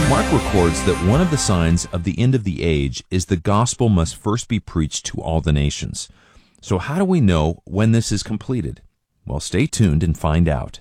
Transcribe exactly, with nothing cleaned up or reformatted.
Mark records that one of the signs of the end of the age is the gospel must first be preached to all the nations. So how do we know when this is completed? Well, stay tuned and find out.